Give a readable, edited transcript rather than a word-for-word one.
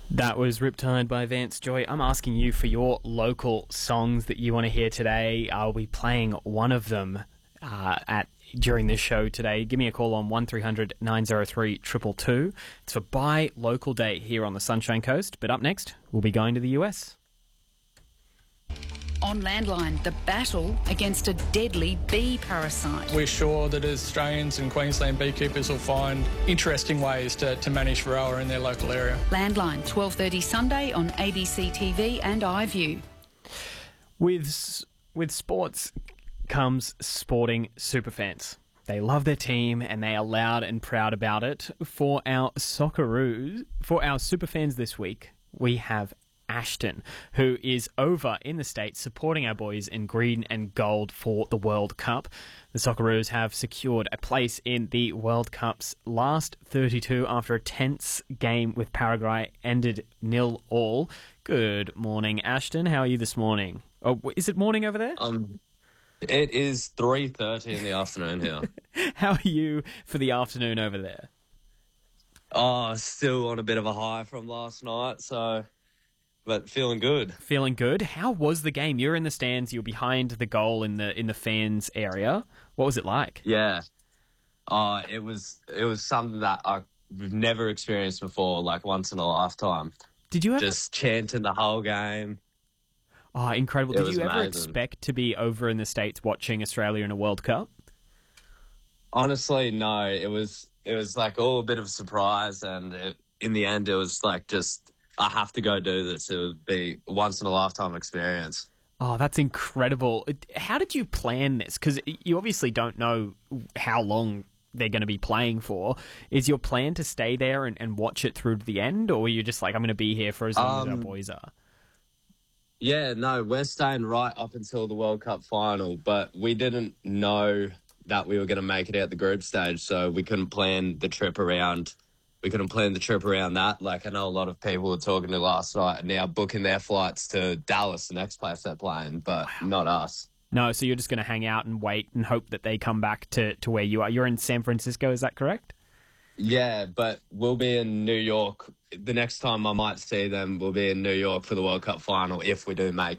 That was Riptide by Vance Joy. I'm asking you for your local songs that you want to hear today. I'll be playing one of them during this show today. Give me a call on 1300 903 222. It's for Buy Local Day here on the Sunshine Coast. But up next, we'll be going to the US. On Landline, the battle against a deadly bee parasite. We're sure that Australians and Queensland beekeepers will find interesting ways to manage Varroa in their local area. Landline, 12:30 Sunday on ABC TV and iView. With sports comes sporting superfans. They love their team and they are loud and proud about it. For our Socceroos, for our superfans this week, we have Ashton, who is over in the States supporting our boys in green and gold for the World Cup. The Socceroos have secured a place in the World Cup's last 32 after a tense game with Paraguay ended 0-0. Good morning, Ashton. How are you this morning? Oh, is it morning over there? It is 3:30 in the afternoon here. How are you for the afternoon over there? Oh, still on a bit of a high from last night, but feeling good. Feeling good. How was the game? You're in the stands. You're behind the goal in the fans area. What was it like? Yeah. It was something that I've never experienced before, like once in a lifetime. Did you ever just chanting the whole game? Oh, incredible! Did you ever amazing. expect to be over in the States watching Australia in a World Cup? Honestly, no. It was like all a bit of a surprise, and in the end, it was like just I have to go do this. It would be a once in a lifetime experience. Oh, that's incredible! How did you plan this? Because you obviously don't know how long they're going to be playing for. Is your plan to stay there and watch it through to the end, or are you just like, I'm going to be here for as long as our boys are? Yeah, no, we're staying right up until the World Cup final, but we didn't know that we were going to make it out the group stage, so we couldn't plan the trip around. We couldn't plan the trip around that. Like, I know a lot of people were talking to last night and now booking their flights to Dallas, the next place they're playing, but not us. No, so you're just going to hang out and wait and hope that they come back to where you are. You're in San Francisco, is that correct? Yeah, but we'll be in New York. The next time I might see them, we'll be in New York for the World Cup final if we do make